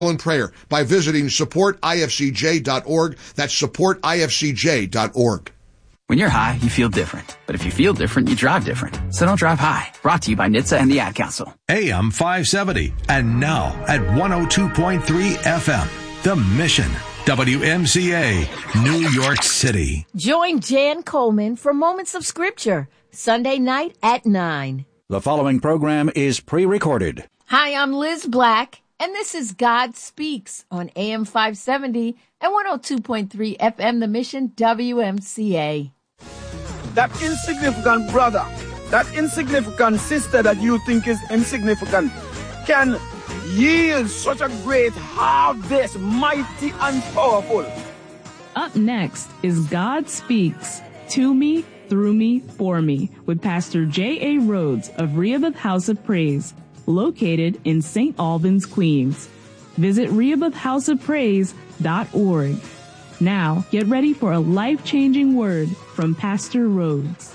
in prayer by visiting supportifcj.org. That's supportifcj.org. When you're high, you feel different. But if you feel different, you drive different. So don't drive high. Brought to you by NHTSA and the Ad Council. AM 570. And now at 102.3 FM. The Mission. WMCA, New York City. Join Jan Coleman for Moments of Scripture, Sunday night at 9. The following program is pre-recorded. Hi, I'm Liz Black, and this is God Speaks on AM 570 and 102.3 FM, The Mission, WMCA. That insignificant brother, that insignificant sister that you think is insignificant can yield such a great harvest, mighty and powerful. Up next is God Speaks, To Me, Through Me, For Me, with Pastor J.A. Rhodes of Rehoboth House of Praise, located in St. Albans, Queens. Visit RehobothHouseOfPraise.org. Now, get ready for a life-changing word from Pastor Rhodes.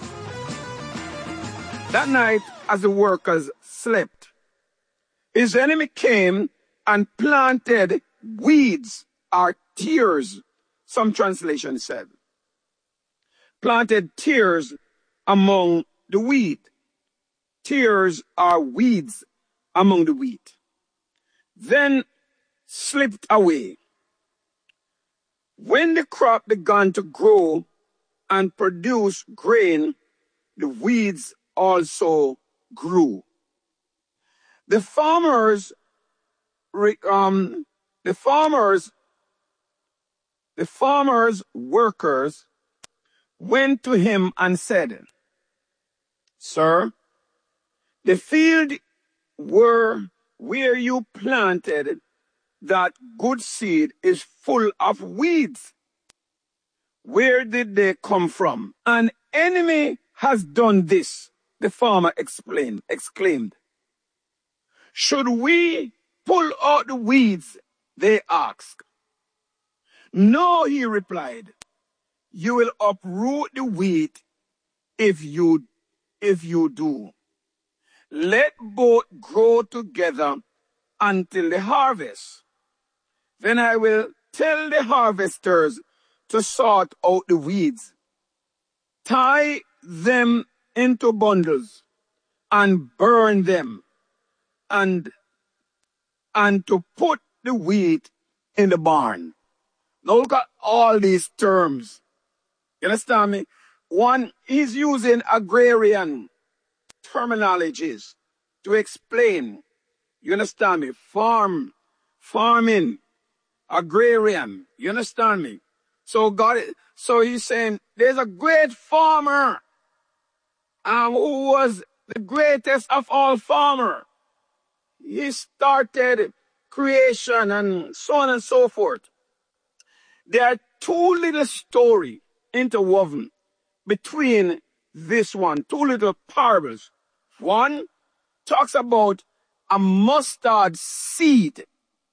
That night, as the workers slept, his enemy came and planted weeds or tares, some translations said. Planted tares among the wheat. Tares are weeds among the wheat. Then slipped away. When the crop began to grow and produce grain, the weeds also grew. The farmers workers went to him and said, "Sir, the field where you planted that good seed is full of weeds. Where did they come from?" "An enemy has done this," the farmer exclaimed. "Should we pull out the weeds?" they asked. "No," he replied. "You will uproot the wheat if you do. Let both grow together until the harvest. Then I will tell the harvesters to sort out the weeds. Tie them into bundles and burn them, and to put the wheat in the barn." Now look at all these terms. You understand me? One, he's using agrarian terminologies to explain. You understand me? Farming, agrarian. You understand me? So he's saying there's a great farmer who was the greatest of all farmers. He started creation and so on and so forth. There are two little stories interwoven between this one, two little parables. One talks about a mustard seed.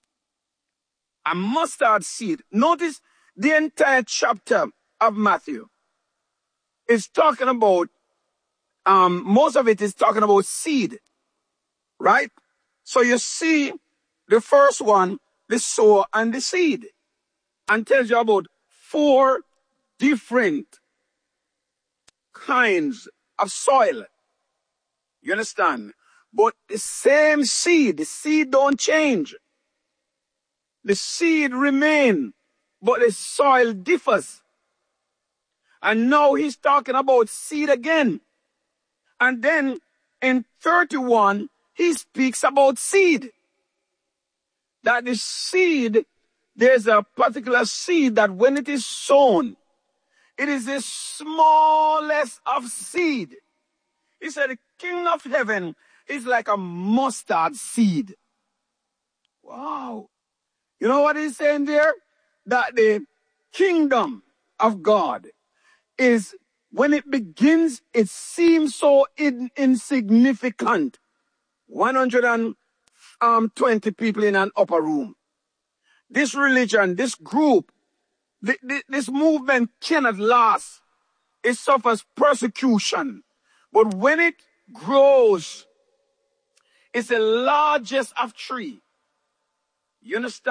A mustard seed. Notice the entire chapter of Matthew is talking about, most of it is talking about seed, right? So you see the first one, the sower and the seed, and tells you about 4 different kinds of soil. You understand? But the same seed, the seed don't change. The seed remain, but the soil differs. And now he's talking about seed again. And then in 31, he speaks about seed. That the seed, there's a particular seed that when it is sown, it is the smallest of seed. He said the kingdom of heaven is like a mustard seed. Wow. You know what he's saying there? That the kingdom of God is, when it begins, it seems so insignificant. 120 people in an upper room. This religion, this group, this movement cannot last. It suffers persecution. But when it grows, it's the largest of trees. You understand?